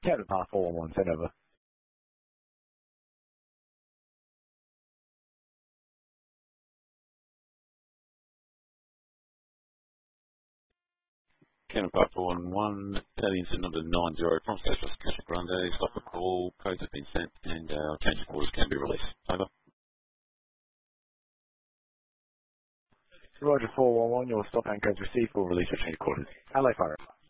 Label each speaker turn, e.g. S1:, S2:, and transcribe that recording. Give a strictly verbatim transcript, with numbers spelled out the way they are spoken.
S1: Captain Par four one one, send over.
S2: Counterpart four one one, Italian to number nine zero from Specialist Casa Grande, stop the call, codes have been sent, and our change of orders can be released. Over.
S1: Roger four one one, your stop and codes received for release of change quarters. Alley fire.